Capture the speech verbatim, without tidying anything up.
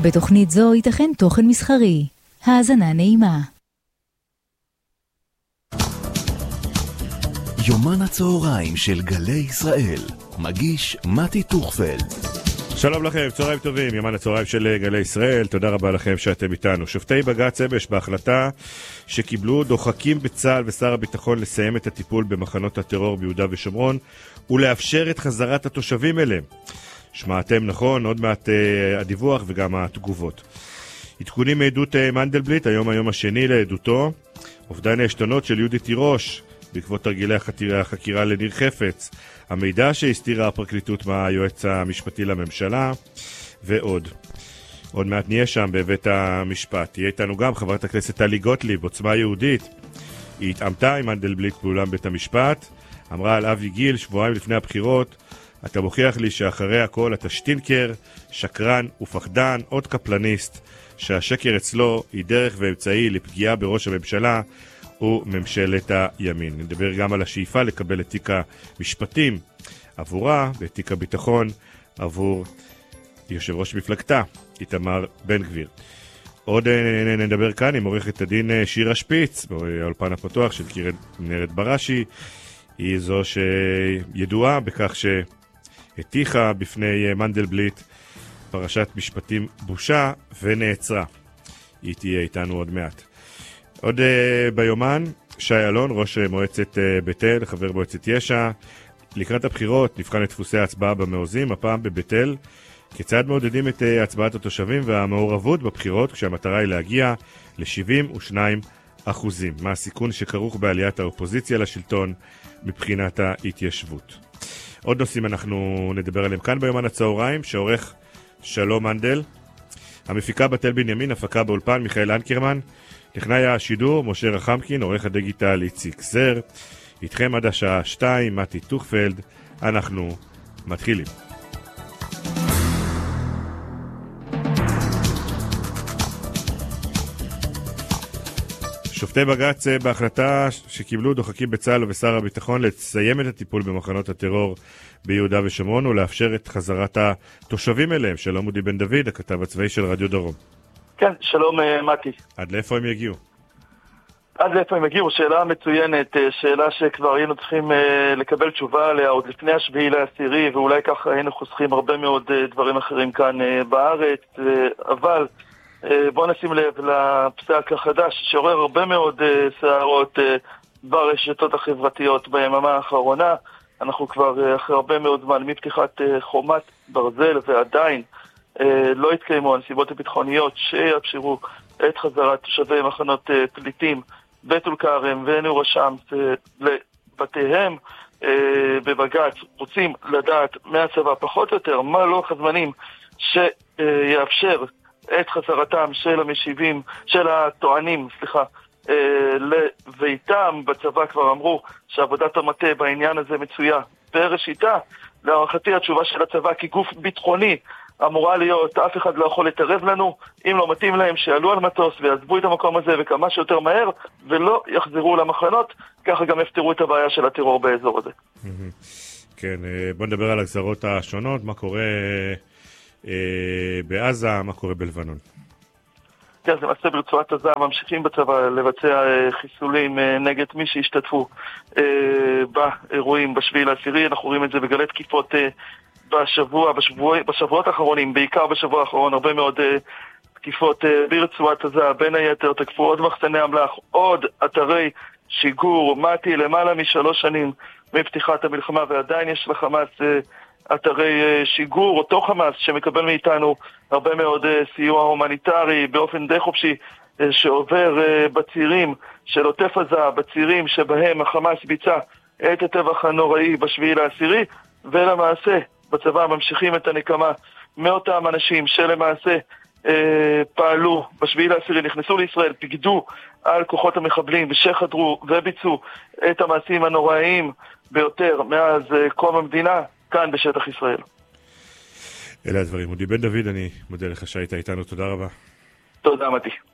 בתוכנית זו ייתכן תוכן מסחרי. האזנה נעימה. יומן הצהריים של גלי ישראל. מגיש מתי טוכפלד. שלום לכם, צהריים טובים, יומן הצהריים של גלי ישראל, תודה רבה לכם שאתם איתנו. שופטי בג"ץ אמש בהחלטה שקיבלו דוחקים בצה"ל ושר הביטחון לסיים את הטיפול במחנות הטרור ביהודה ושומרון ולאפשר את חזרת התושבים אליהם. שמעתם נכון, עוד מעט uh, הדיווח וגם התגובות. עדכונים מעדות uh, מנדלבליט, היום היום השני לעדותו, אובדן העשתונות של יהודית תירוש בעקבות תרגילי החקירה, החקירה לניר חפץ, המידע שהסתירה הפרקליטות מהיועץ המשפטי לממשלה, ועוד. עוד מעט נהיה שם בבית המשפט. תהיה איתנו גם חברת הכנסת טלי גוטליב, עוצמה יהודית. היא התעמתה עם מנדלבליט באולם בית המשפט, אמרה על אבי גיל שבועיים לפני הבחירות, אתה מוכיח לי שאחרי הכל אתה שטינקר, שקרן ופחדן, עוד קפלניסט, שהשקר אצלו היא דרך ואמצעי לפגיעה בראש הממשלה וממשלת הימין. נדבר גם על השאיפה לקבל את תיק המשפטים עבורה ואת תיק הביטחון עבור יושב ראש מפלגתה, איתמר בן גביר. עוד נדבר כאן עם עורכת הדין שירה שפיץ, באולפן הפתוח של קרן מנהרת בראשי. היא זו שידועה בכך שהתיחה בפני מנדלבליט פרשת משפטים בושה ונעצרה. היא תהיה איתנו עוד מעט. עוד uh, ביומן, שי אלון, ראש מועצת uh, בית אל, חבר מועצת ישע. לקראת הבחירות נבחן את דפוסי ההצבעה במעוזים, הפעם בבית אל. כיצד מעודדים את uh, הצבעת התושבים והמעורבות בבחירות, כשהמטרה היא להגיע ל-שבעים ושניים אחוזים. מה הסיכון שכרוך בעליית האופוזיציה לשלטון מבחינת ההתיישבות. עוד נושאים אנחנו נדבר עליהם כאן ביומן הצהריים, שעורך שלום מנדל. המפיקה בתל בנימין, הפקה באולפן מיכאל אנקרמן. טכנאי השידור משה רחמקין, עורך הדיגיטל איציק זר. איתכם עד השעה שתיים, מתי טוכפלד. אנחנו מתחילים. שופטי בג"ץ בהחלטה שקיבלו דוחקים בצה"ל ובשר הביטחון לסיים את הטיפול במחנות הטרור ביהודה ושומרון ולאפשר את חזרת התושבים אליהם. שלום אודי בן דוד, הכתב הצבאי של רדיו דרום. כן, שלום מתי. עד לאיפה הם יגיעו? עד לאיפה הם יגיעו? שאלה מצוינת, שאלה שכבר היינו צריכים לקבל תשובה עליה עוד לפני השביעי לעשירי, ואולי ככה היינו חוסכים הרבה מאוד דברים אחרים כאן בארץ, אבל בואו נשים לב לפסק החדש שעורר הרבה מאוד סערות ברשתות החברתיות ביממה האחרונה. אנחנו כבר אחרי הרבה מאוד זמן מפתיחת חומת ברזל ועדיין לא התקיימו הנסיבות הביטחוניות שיאפשרו את חזרת תושבי מחנות פליטים בטול כרם ונור א-שמס לבתיהם. בבג"ץ רוצים לדעת מהצבא פחות או יותר מה לוח הזמנים שיאפשר את חזרתם של המשיבים, של הטוענים, סליחה, לביתם. בצבא כבר אמרו שעבודת המטה בעניין הזה מצויה בראשיתה. להערכתי התשובה של הצבא כגוף ביטחוני אמורה להיות, אף אחד לא יכול להתערב לנו, אם לא מתאים להם שיעלו על מטוס ויעזבו את המקום הזה וכמה שיותר מהר ולא יחזרו למחנות, ככה גם יפתרו את הבעיה של הטרור באזור הזה. כן, בוא נדבר על הגזרות השונות, מה קורה בעזה, מה קורה בלבנון. כן, זה מעשה ברצועת עזה, ממשיכים בצבא לבצע חיסולים נגד מי שהשתתפו באירועים בשביעי לעשירי. אנחנו רואים את זה בגלי תקיפות בשבוע, בשבוע, בשבועות האחרונים, בעיקר בשבוע האחרון, הרבה מאוד תקיפות ברצועת עזה. בין היתר תקפו עוד מחסני אמל"ח, עוד אתרי שיגור. מתי למעלה משלוש שנים מפתיחת המלחמה ועדיין יש לחמאס אתרי שיגור, אותו חמאס שמקבל מאיתנו הרבה מאוד סיוע הומניטרי באופן די חופשי שעובר בצירים של עוטף עזה, בצירים שבהם החמאס ביצע את הטבח הנוראי בשביעי לעשירי, ולמעשה בצבא ממשיכים את הנקמה מאותם אנשים שלמעשה פעלו בשביעי לעשירי, נכנסו לישראל, פיקדו על כוחות המחבלים ושחדרו וביצעו את המעשים הנוראיים ביותר מאז קום המדינה כאן בשטח ישראל. אלה הדברים. אודי בן דוד, אני מודה לך שהיית איתנו. תודה רבה. תודה מתי.